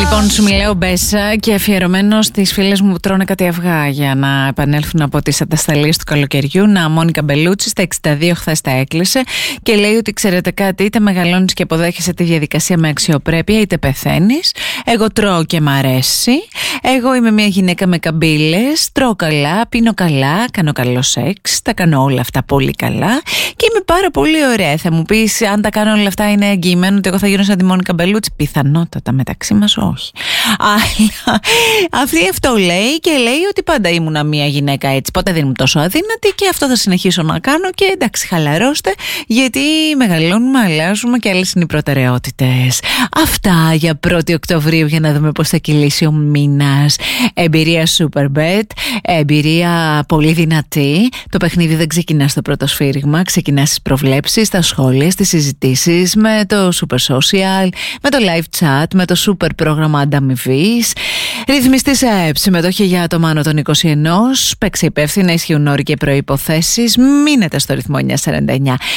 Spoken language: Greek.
Λοιπόν, σου μιλάω Μπέσα και αφιερωμένο στις φίλες μου που τρώνε κάτι αυγά για να επανέλθουν από τις ατασταλίες του καλοκαιριού. Μόνικα Μπελούτσι, στα 62 χθες τα έκλεισε και λέει ότι ξέρετε κάτι, είτε μεγαλώνεις και αποδέχεσαι τη διαδικασία με αξιοπρέπεια, είτε πεθαίνεις. Εγώ τρώω και μ' αρέσει. Εγώ είμαι μια γυναίκα με καμπύλες. Τρώω καλά, πίνω καλά, κάνω καλό σεξ. Τα κάνω όλα αυτά πολύ καλά και είμαι πάρα πολύ ωραία. Θα μου πεις, αν τα κάνω όλα αυτά, είναι εγγυημένο ότι εγώ θα γίνω σαν τη Μόνικα Μπελούτσι? Πιθανότατα, μεταξύ μας όχι. Αλλά αυτή αυτό λέει και λέει ότι πάντα ήμουνα μια γυναίκα έτσι. Ποτέ δεν ήμουν τόσο αδύνατη και αυτό θα συνεχίσω να κάνω. Και εντάξει, χαλαρώστε, γιατί μεγαλώνουμε, αλλάζουμε και άλλες είναι οι προτεραιότητες. Αυτά για 1η Οκτωβρίου, για να δούμε πώς θα κυλήσει ο μήνας. Εμπειρία Superbet, εμπειρία πολύ δυνατή. Το παιχνίδι δεν ξεκινά στο πρώτο σφύριγμα, ξεκινά στις προβλέψεις, στα σχόλια, στις συζητήσεις, με το Super Social, με το live chat, με το super πρόγραμμα ανταμοιβής. Ρυθμιστής ΑΕΠ, συμμετοχή για άτομα άνω των 21. Παίξε υπεύθυνα, ισχύουν όροι και προϋποθέσεις. Μείνετε στο ρυθμό 949.